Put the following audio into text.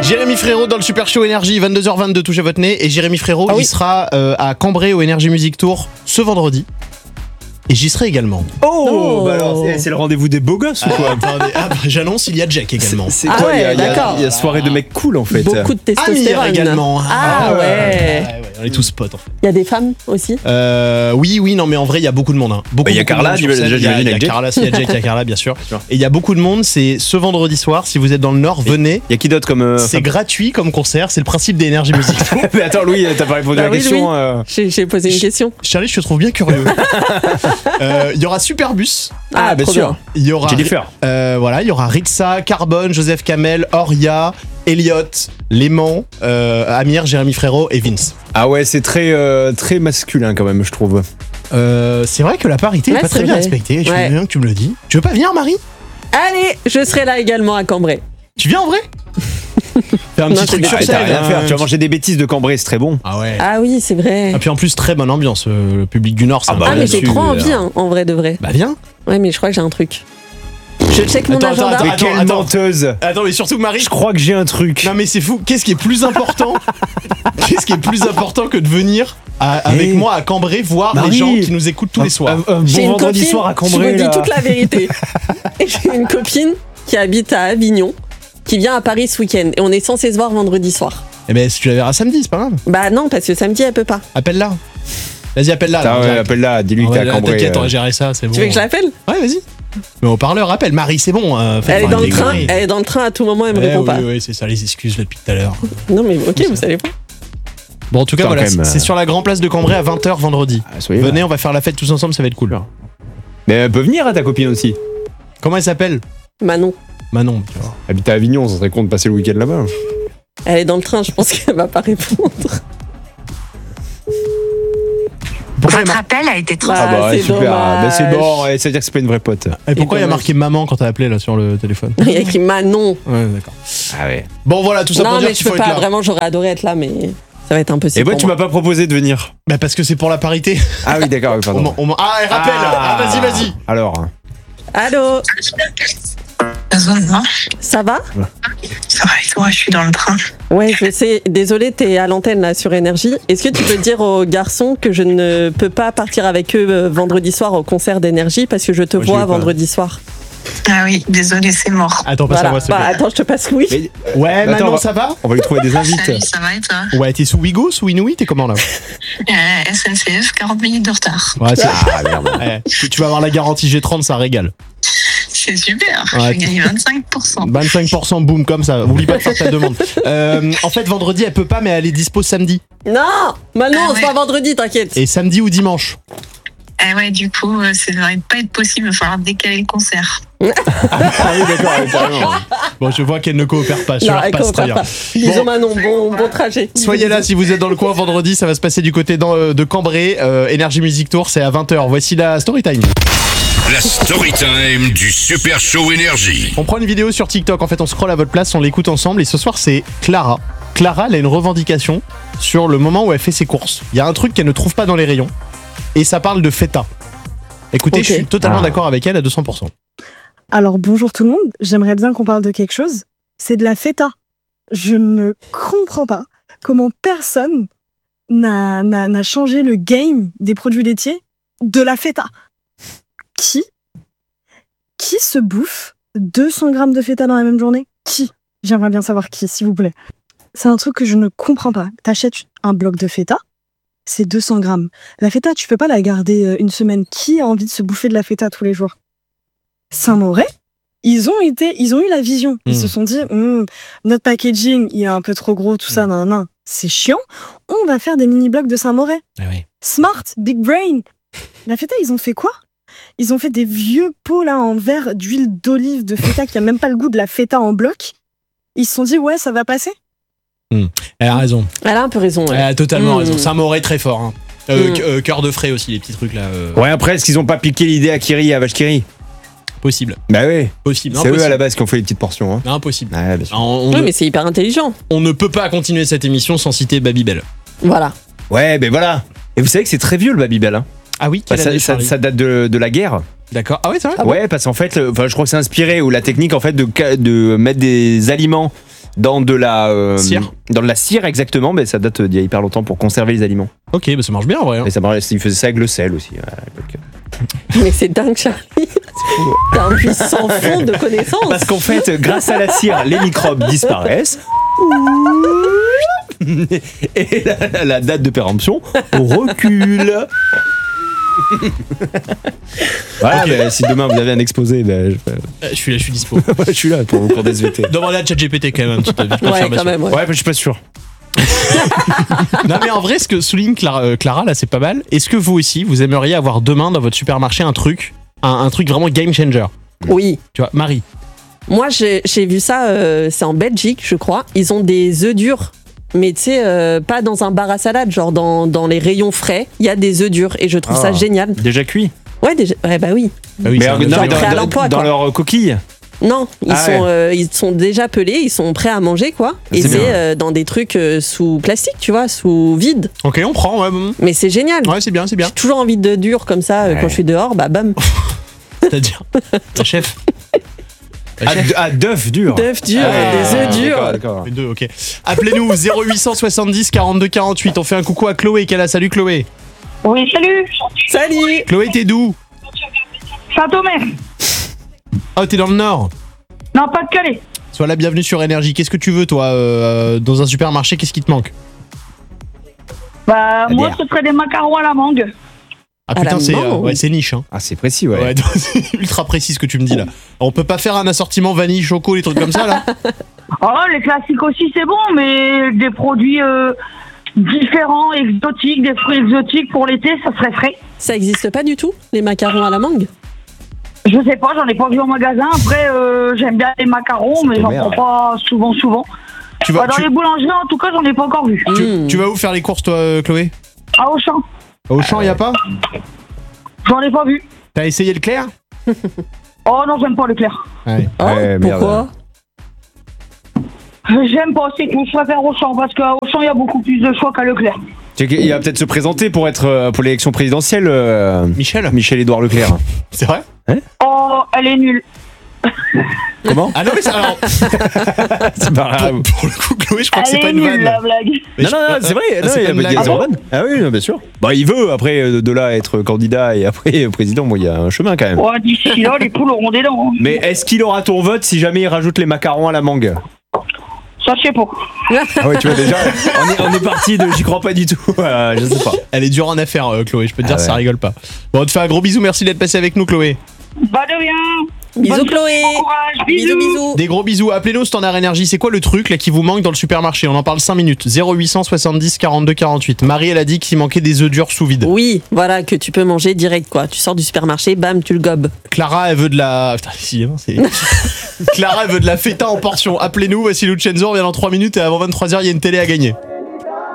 Jérémy Frérot dans le Super Show Énergie, 22h22, touchez votre nez. Et Jérémy Frérot, il sera à Cambrai au Energy Music Tour ce vendredi. Et j'y serai également. Bah alors, c'est le rendez-vous des beaux gosses ou quoi? J'annonce, il y a Jack également. C'est quoi? Il y a soirée de mecs cool en fait. Beaucoup de testostérone. Amir également. Ouais. On est tous potes en fait. Il y a des femmes aussi. Oui, non mais en vrai il y a beaucoup de monde. Il y a Carla, il y a Carla, il y a Jack, il y a Carla bien sûr. Et il y a beaucoup de monde, c'est ce vendredi soir, si vous êtes dans le Nord, venez. Il y a qui d'autre comme... C'est gratuit comme concert, c'est le principe des Energy Music Tour. Mais attends Louis, t'as pas répondu à la question. J'ai posé une question. Charlie, je te trouve bien curieux. Il y aura Superbus. Bien sûr. Il y aura Jennifer. il y aura Ritza, Carbone, Joseph Kamel, Oria, Elliot, Léman, Amir, Jérémy Frérot et Vince. Ah ouais, c'est très masculin quand même, je trouve. C'est vrai que la parité n'est pas très bien respectée. Je veux bien que tu me le dis. Tu veux pas venir, Marie? Allez, je serai là également à Cambrai. Tu viens en vrai? Faire un petit truc sur T'as scène. rien à faire. Tu vas manger des bêtises de Cambrai, c'est très bon. Ah ouais. Ah oui, c'est vrai. Et puis en plus, très bonne ambiance. Le public du Nord, ça mais j'ai trop envie, en vrai de vrai. Bah viens. Ouais, mais je crois que j'ai un truc. Je check mon agenda. Mais quelle menteuse. Attends, mais surtout Marie, je crois que j'ai un truc. Non mais c'est fou. Qu'est-ce qui est plus important? Qu'est-ce qui est plus important que de venir avec moi à Cambrai voir les gens qui nous écoutent tous les soirs? J'ai Bon vendredi soir à Cambrai. Je vous dis toute la vérité. J'ai une copine qui habite à Avignon, qui vient à Paris ce week-end, et on est censé se voir vendredi soir. Eh ben si tu la verras samedi, c'est pas grave. Bah non, parce que samedi elle peut pas. Appelle-la. Vas-y, appelle-la. Appelle-la, dis-lui que t'es à Cambrai. T'inquiète, on va gérer ça, c'est bon. Tu veux que je l'appelle? Ouais, vas-y. Mais au parleur, appelle. Marie, c'est bon. Elle est dans le train. Elle est dans le train à tout moment, elle me répond pas. Oui, c'est ça les excuses là depuis tout à l'heure. Non mais ok, vous savez pas. Bon, en tout cas, voilà, c'est sur la Grand Place de Cambrai à 20h vendredi. Venez, on va faire la fête tous ensemble, ça va être cool. Mais elle peut venir, ta copine aussi. Comment elle s'appelle? Manon. Manon, tu vois. Habite à Avignon, ça serait con de passer le week-end là-bas. Elle est dans le train, je pense qu'elle va pas répondre. Votre appel a été transféré. Super. Dommage. C'est bon, ça veut dire que c'est pas une vraie pote. Et pourquoi il y a marqué maman quand t'as appelé là sur le téléphone? Il y a écrit Manon. Ouais, d'accord. Ah ouais. Bon, voilà, tout ça pour dire qu'il faut être là. Non, mais je peux pas, vraiment, j'aurais adoré être là, mais ça va être impossible. Et moi, tu m'as pas proposé de venir. Bah, parce que c'est pour la parité. Ah oui, d'accord, pardon. Elle rappelle. Vas-y. Alors. Allô? Ça va? Ça va et toi, je suis dans le train. Ouais, je sais. Désolée, t'es à l'antenne là sur Énergie. Est-ce que tu peux dire aux garçons que je ne peux pas partir avec eux vendredi soir au concert d'Énergie parce que je te vois vendredi soir? Ah oui, désolé, c'est mort. Attends, passe à moi, attends, je te passe Louis. Ouais, Manon, ça va? On va lui trouver des invites. Salut, ça va et toi? Ouais, t'es sous Ouigo, sous Inouï, t'es comment là? SNCF, 40 minutes de retard. Ouais, merde. Tu vas avoir la garantie G30, ça régale. C'est super, je vais gagner 25%. 25%, boum, comme ça. Oublie pas de faire ta demande. En fait, vendredi, elle peut pas, mais elle est dispo samedi. Non, Manon, c'est pas vendredi, t'inquiète. Et samedi ou dimanche. Ouais, du coup, ça va pas être possible, il va falloir décaler le concert. Ah oui, d'accord. Bon, je vois qu'elle ne coopère pas. Non, elle coopère pas. Bisous Manon, bon trajet. Soyez là si vous êtes dans le coin vendredi, ça va se passer du côté de Cambrai. Energy Music Tour, c'est à 20h. Voici la Storytime. La Storytime du Super Show Énergie. On prend une vidéo sur TikTok, en fait on scrolle à votre place, on l'écoute ensemble et ce soir c'est Clara. Clara, elle a une revendication sur le moment où elle fait ses courses. Il y a un truc qu'elle ne trouve pas dans les rayons et ça parle de feta. Écoutez, je suis totalement d'accord avec elle à 200%. Alors bonjour tout le monde, j'aimerais bien qu'on parle de quelque chose, c'est de la feta. Je ne comprends pas comment personne n'a changé le game des produits laitiers de la feta. Qui se bouffe 200 grammes de feta dans la même journée? Qui? J'aimerais bien savoir qui, s'il vous plaît. C'est un truc que je ne comprends pas. T'achètes un bloc de feta, c'est 200 grammes. La feta, tu peux pas la garder une semaine. Qui a envie de se bouffer de la feta tous les jours? Saint-Mauré, ils ont eu la vision. Ils se sont dit, notre packaging, il est un peu trop gros, tout ça, nan, c'est chiant. On va faire des mini-blocs de Saint-Mauré. Ah oui. Smart, big brain. La feta, ils ont fait quoi? Ils ont fait des vieux pots là en verre d'huile d'olive de feta qui a même pas le goût de la feta en bloc. Ils se sont dit ouais, ça va passer. Elle a raison. Elle a un peu raison. Elle a totalement raison. Saint-Mauré très fort. Hein. Cœur de frais aussi, les petits trucs là. Ouais, après, est-ce qu'ils ont pas piqué l'idée à Kiri, à Vache Kiri? Possible. Bah oui. Possible. C'est eux à la base qui ont fait les petites portions. Hein. Impossible. Ouais, bien sûr. Oui, mais c'est hyper intelligent. On ne peut pas continuer cette émission sans citer Babybel. Voilà. Ouais, ben voilà. Et vous savez que c'est très vieux le Babybel. Hein. Ah oui, ça date de la guerre. D'accord. Ah ouais, c'est vrai. Ouais, parce qu'en fait, je crois que c'est inspiré ou la technique en fait de mettre des aliments dans de la Cire. Dans de la cire exactement, mais ça date d'il y a hyper longtemps pour conserver les aliments. Ok, bah ça marche bien en vrai. Hein. Et ça marche, ils faisaient ça avec le sel aussi à l'époque. Mais c'est dingue, Charlie. T'as un puissant fond de connaissances. Parce qu'en fait, grâce à la cire, les microbes disparaissent. Et la date de péremption recule. Voilà, Ok. mais si demain vous avez un exposé, Je suis là, je suis dispo. je suis là pour des SVT. Demandez à ChatGPT quand même un petit peu de Ouais, confirmation. quand même. Ouais. Ouais, mais je suis pas sûr. Non mais en vrai, ce que souligne Clara là, c'est pas mal. Est-ce que vous aussi, vous aimeriez avoir demain dans votre supermarché un truc vraiment game changer? Oui. Tu vois, Marie. Moi, j'ai vu ça, c'est en Belgique, je crois. Ils ont des œufs durs. Mais tu sais, pas dans un bar à salade, genre dans les rayons frais, il y a des œufs durs et je trouve ça génial. Déjà cuit. Ouais, déjà, ouais, bah oui. Bah oui, Mais c'est un- genre prêt à l'emploi, dans quoi. leur coquille. Non, Ah ils sont déjà pelés, ils sont prêts à manger, quoi. Et C'est bien. c'est dans des trucs sous plastique, tu vois, sous vide. Ok, on prend, ouais, bon. Mais c'est génial. Ouais, c'est bien, c'est bien. J'ai toujours envie de dur comme ça quand je suis dehors, bah bam. C'est-à-dire, la chef. La chef. D'œufs durs. D'œufs durs, Ah, des œufs durs. D'accord. Les deux, ok. Appelez-nous 0870 42 48. On fait un coucou à Chloé qui est là. Salut Chloé. Oui, salut. Salut. Chloé, t'es d'où? Saint-Omer. Oh, t'es dans le Nord. Non, pas de Calais. Sois la bienvenue sur Énergie. Qu'est-ce que tu veux, toi, dans un supermarché? Qu'est-ce qui te manque? Bah, La moi, bière. ce serait des macarons à la mangue. Ah À putain, la c'est mangue. ouais, c'est niche. Hein. Ah, c'est précis, ouais. Ouais, c'est ultra précis ce que tu me dis là. On peut pas faire un assortiment vanille, choco, les trucs comme ça là? Oh, les classiques aussi, c'est bon, mais des produits différents, exotiques, des fruits exotiques pour l'été, ça serait frais. Ça existe pas du tout, les macarons à la mangue? Je sais pas, j'en ai pas vu au magasin. Après, j'aime bien les macarons, mais j'en merde. prends pas souvent. Tu vas, Dans les boulangeries, en tout cas, j'en ai pas encore vu. tu vas où faire les courses, toi, Chloé? À Auchan, Au champ, y a pas? j'en ai pas vu. T'as essayé le clair? Oh non, j'aime pas le clair. Ouais. Oh, Ouais, merde. pourquoi? J'aime pas, c'est tout. Je préfère Auchan, parce qu'à Auchan, il y a beaucoup plus de choix qu'à Leclerc. Il va peut-être se présenter pour être pour l'élection présidentielle, Michel? Michel-Édouard Leclerc. C'est vrai? Oh, elle est nulle. Comment? Ah non, mais ça, alors, C'est pas grave. pour le coup, Chloé, je crois que c'est Elle pas est une nulle, vanne. la blague. Mais Non, je- non, c'est vrai. Ah, Non, c'est il y pas a une pas blague. de zéro vanne. Ah oui, non, bien sûr. Bah, il veut, après, de là, être candidat et après président, bon, il y a un chemin quand même. Ouais, d'ici là, les poules auront des dents. hein. Mais est-ce qu'il aura ton vote si jamais il rajoute les macarons à la mangue? Ça, je sais pas. Ah ouais, tu vois, déjà, on est parti de j'y crois pas du tout. Je sais pas. Elle est dure en affaires, Chloé, je peux te dire, Ah ça ouais. rigole pas. Bon, on te fait un gros bisou, merci d'être passé avec nous, Chloé. Bah, de rien. Bisous Bonne Chloé. soirée, bon courage. Bisous, bisous. Des gros bisous, appelez-nous Standard Énergie, c'est quoi le truc là qui vous manque dans le supermarché? On en parle 5 minutes. 0870 42 48. Marie, elle a dit qu'il manquait des œufs durs sous vide. Oui, voilà, que tu peux manger direct, quoi. Tu sors du supermarché, bam, tu le gobes. Clara, elle veut de la... Putain, décidément, c'est... Clara, elle veut de la feta en portion. Appelez-nous, voici Lucenzo, on revient dans 3 minutes et avant 23h, il y a une télé à gagner.